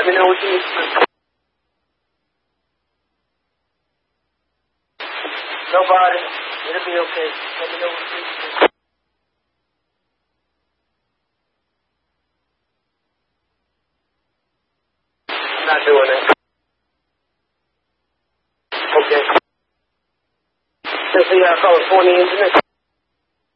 Let me know what you need. Nobody. It'll be okay. Let me know what you need. I'm not doing it. Okay. Just so y'all call it 20 inches.